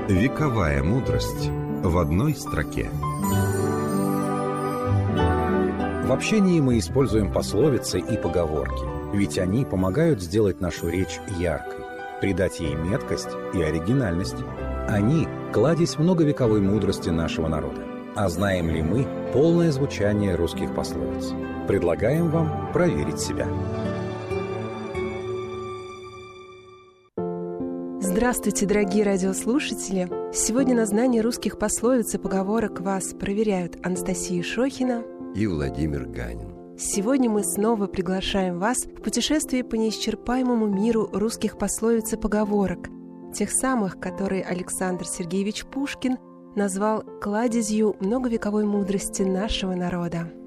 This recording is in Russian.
Вековая мудрость в одной строке. В общении мы используем пословицы и поговорки, ведь они помогают сделать нашу речь яркой, придать ей меткость и оригинальность. Они – кладезь многовековой мудрости нашего народа. А знаем ли мы полное звучание русских пословиц? Предлагаем вам проверить себя. Здравствуйте, дорогие радиослушатели! Сегодня на знание русских пословиц и поговорок вас проверяют Анастасия Шохина и Владимир Ганин. Сегодня мы снова приглашаем вас в путешествие по неисчерпаемому миру русских пословиц и поговорок, тех самых, которые Александр Сергеевич Пушкин назвал кладезью многовековой мудрости нашего народа.